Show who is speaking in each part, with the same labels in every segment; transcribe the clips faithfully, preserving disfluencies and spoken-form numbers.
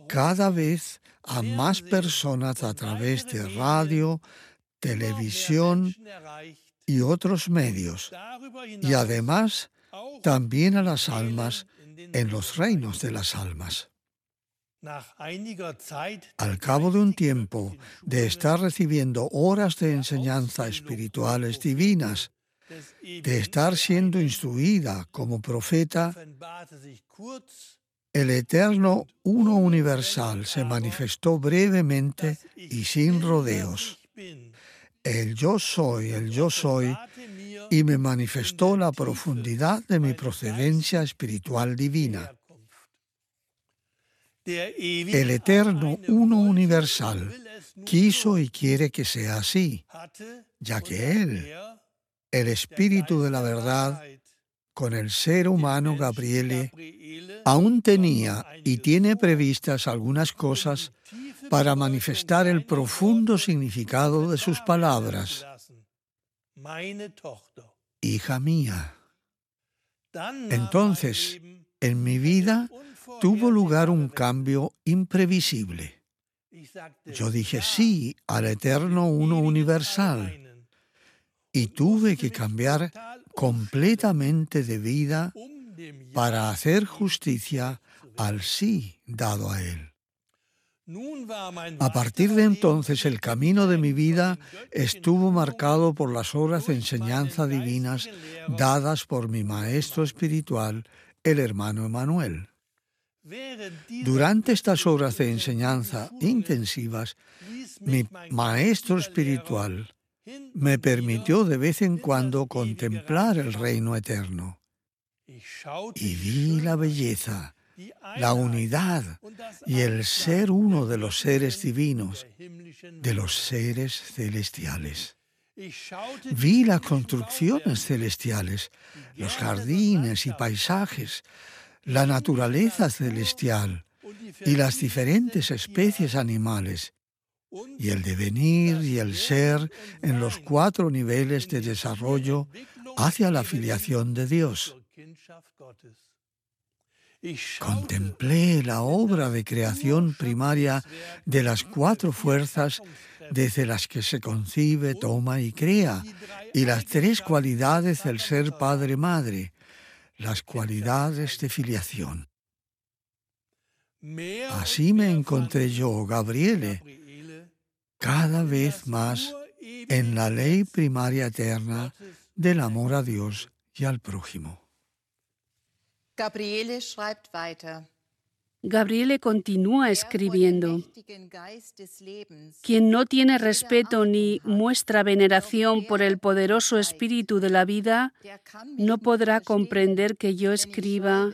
Speaker 1: cada vez a más personas a través de radio, televisión y otros medios, y además también a las almas en los reinos de las almas. Al cabo de un tiempo de estar recibiendo horas de enseñanza espirituales divinas, de estar siendo instruida como profeta, el eterno Uno Universal se manifestó brevemente y sin rodeos. El Yo Soy, el Yo Soy, y me manifestó la profundidad de mi procedencia espiritual divina. El eterno Uno Universal quiso y quiere que sea así, ya que Él, el Espíritu de la Verdad, con el ser humano Gabriele, aún tenía y tiene previstas algunas cosas para manifestar el profundo significado de sus palabras. Hija mía. Entonces, en mi vida tuvo lugar un cambio imprevisible. Yo dije sí al eterno Uno Universal y tuve que cambiar completamente de vida para hacer justicia al sí dado a Él. A partir de entonces, el camino de mi vida estuvo marcado por las horas de enseñanza divinas dadas por mi maestro espiritual, el hermano Emanuel. Durante estas horas de enseñanza intensivas, mi maestro espiritual me permitió de vez en cuando contemplar el reino eterno. Y vi la belleza, la unidad y el ser uno de los seres divinos, de los seres celestiales. Vi las construcciones celestiales, los jardines y paisajes, la naturaleza celestial y las diferentes especies animales, y el devenir y el ser en los cuatro niveles de desarrollo hacia la filiación de Dios. Contemplé la obra de creación primaria de las cuatro fuerzas desde las que se concibe, toma y crea, y las tres cualidades del ser Padre-Madre, las cualidades de filiación. Así me encontré yo, Gabriele, cada vez más en la ley primaria eterna del amor a Dios y al prójimo.
Speaker 2: Gabriele schreibt weiter.
Speaker 3: Gabriele continúa escribiendo: quien no tiene respeto ni muestra veneración por el poderoso espíritu de la vida, no podrá comprender que yo escriba: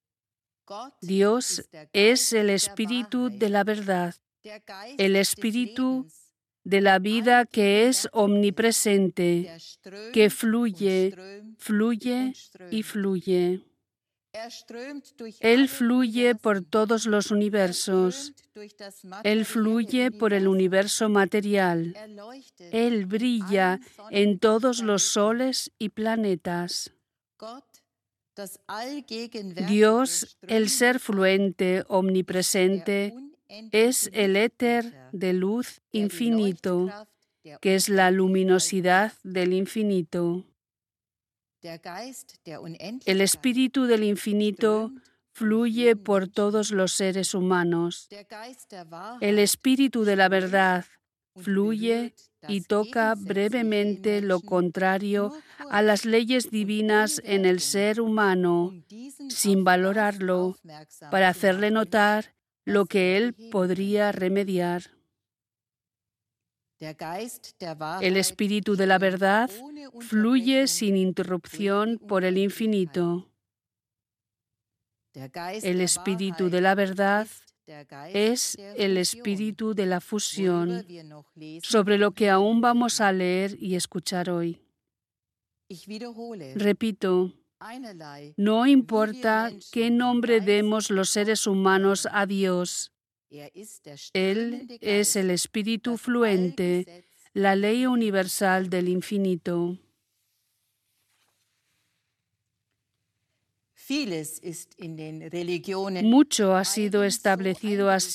Speaker 3: Dios es el espíritu de la verdad, el espíritu de la vida que es omnipresente, que fluye, fluye y fluye. Él fluye por todos los universos. Él fluye por el universo material. Él brilla en todos los soles y planetas. Dios, el ser fluente, omnipresente, es el éter de luz infinito, que es la luminosidad del infinito. El espíritu del infinito fluye por todos los seres humanos. El espíritu de la verdad fluye y toca brevemente lo contrario a las leyes divinas en el ser humano, sin valorarlo, para hacerle notar lo que él podría remediar. El espíritu de la verdad fluye sin interrupción por el infinito. El espíritu de la verdad es el espíritu de la fusión, sobre lo que aún vamos a leer y escuchar hoy. Repito, no importa qué nombre demos los seres humanos a Dios, Él es el espíritu fluente, la ley universal del infinito. Mucho ha sido establecido así